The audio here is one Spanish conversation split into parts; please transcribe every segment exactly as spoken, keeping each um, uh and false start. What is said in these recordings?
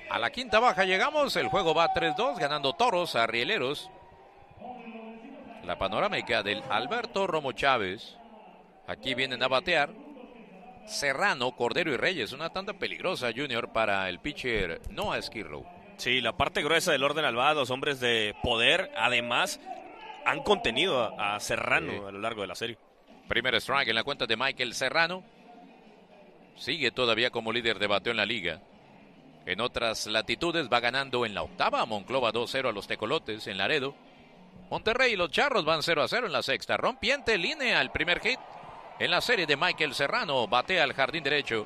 A la quinta baja llegamos, el juego va tres dos, ganando Toros a Rieleros. La panorámica del Alberto Romo Chávez. Aquí vienen a batear Serrano, Cordero y Reyes. Una tanda peligrosa, Junior, para el pitcher Noah Skirrow. Sí, la parte gruesa del orden albado, los hombres de poder, además, han contenido a, a Serrano sí. a lo largo de la serie. Primer strike en la cuenta de Michael Serrano. Sigue todavía como líder de bateo en la liga. En otras latitudes va ganando en la octava. Monclova dos cero a los Tecolotes en Laredo. Monterrey y los Charros van cero a cero en la sexta. Rompiente línea al primer hit en la serie de Michael Serrano. Batea al jardín derecho.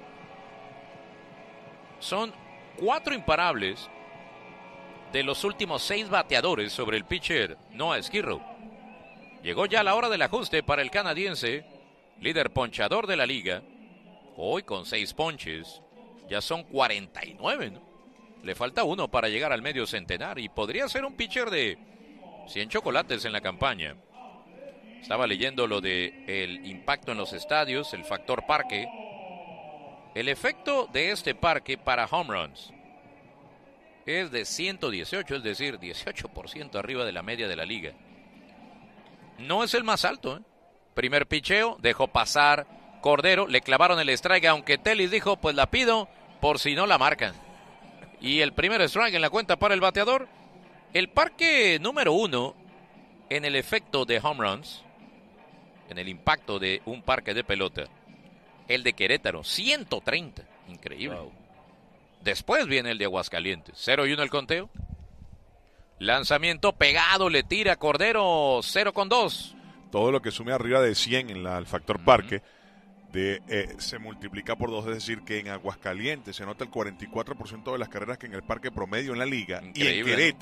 Son cuatro imparables de los últimos seis bateadores sobre el pitcher Noah Skirrow. Llegó ya la hora del ajuste para el canadiense, líder ponchador de la liga. Hoy con seis ponches. Ya son cuarenta y nueve, ¿no? Le falta uno para llegar al medio centenar y podría ser un pitcher de cien chocolates en la campaña. Estaba leyendo lo de el impacto en los estadios, el factor parque. El efecto de este parque para home runs es de ciento dieciocho, es decir, dieciocho por ciento arriba de la media de la liga. No es el más alto, ¿eh? Primer picheo, dejó pasar Cordero, le clavaron el strike, aunque Telis dijo, pues la pido por si no la marcan. Y el primer strike en la cuenta para el bateador. El parque número uno en el efecto de home runs, en el impacto de un parque de pelota, el de Querétaro, ciento treinta, increíble. Wow. Después viene el de Aguascalientes, cero y uno el conteo. Lanzamiento pegado, le tira Cordero, cero con dos. Todo lo que sume arriba de cien en la, el factor uh-huh. parque de, eh, se multiplica por dos, es decir, que en Aguascalientes se nota el cuarenta y cuatro por ciento de las carreras que en el parque promedio en la liga. Increíble, y en Querétaro